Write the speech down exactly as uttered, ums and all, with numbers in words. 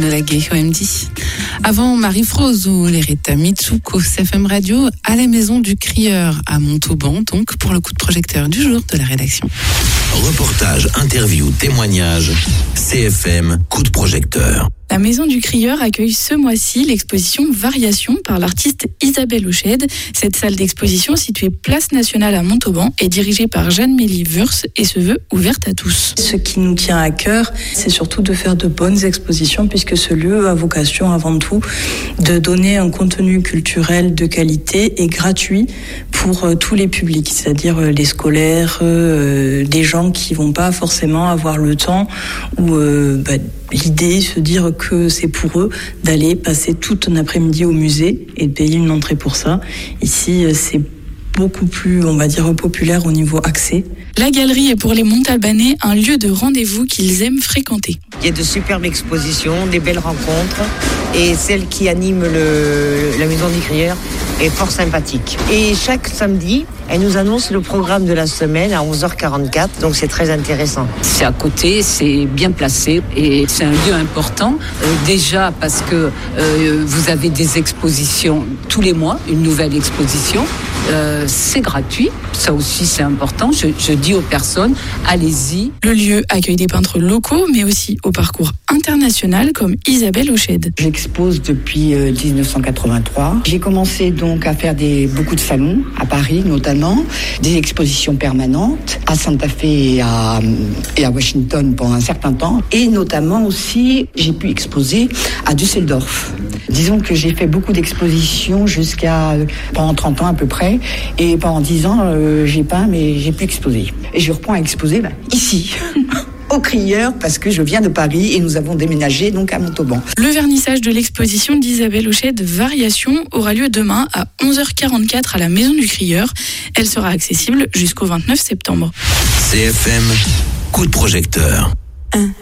Enola Gay O M D. Avant Marie-Froze ou Lerita Mitsuko, C F M Radio, à la Maison du Crieur à Montauban, donc pour le coup de projecteur du jour de la rédaction. Reportage, interview, témoignage, C F M, coup de projecteur. La Maison du Crieur accueille ce mois-ci l'exposition Variations par l'artiste Isabelle Auchède. Cette salle d'exposition située Place Nationale à Montauban est dirigée par Jeanne-Mélie Wurst et se veut ouverte à tous. Ce qui nous tient à cœur, c'est surtout de faire de bonnes expositions puisque ce lieu a vocation avant tout de donner un contenu culturel de qualité et gratuit pour euh, tous les publics, c'est-à-dire euh, les scolaires, euh, des gens qui vont pas forcément avoir le temps ou euh, bah, l'idée, se dire que c'est pour eux d'aller passer tout un après-midi au musée et de payer une entrée pour ça. Ici, c'est beaucoup plus, on va dire, populaire au niveau accès. La galerie est pour les Montalbanais un lieu de rendez-vous qu'ils aiment fréquenter. Il y a de superbes expositions, des belles rencontres et celle qui anime le, la Maison du Crieur est fort sympathique. Et chaque samedi, elle nous annonce le programme de la semaine à onze heures quarante-quatre, donc c'est très intéressant. C'est à côté, c'est bien placé et c'est un lieu important. Euh, déjà parce que euh, vous avez des expositions tous les mois, une nouvelle exposition. Euh, c'est gratuit, ça aussi c'est important. Je, je dis aux personnes, allez-y. Le lieu accueille des peintres locaux, mais aussi au parcours international comme Isabelle Auchède. J'expose depuis euh, dix-neuf cent quatre-vingt-trois. J'ai commencé donc à faire des, beaucoup de salons, à Paris notamment, des expositions permanentes, à Santa Fe et à, et à Washington pendant un certain temps. Et notamment aussi, j'ai pu exposer à Düsseldorf. Disons que j'ai fait beaucoup d'expositions jusqu'à pendant trente ans à peu près. Et pendant dix ans, euh, j'ai peint, mais j'ai pu exposer. Et je reprends à exposer bah, ici. Au Crieur, parce que je viens de Paris et nous avons déménagé donc à Montauban. Le vernissage de l'exposition d'Isabelle Auchède Variations aura lieu demain à onze heures quarante-quatre à la Maison du Crieur. Elle sera accessible jusqu'au vingt-neuf septembre. C F M, coup de projecteur. un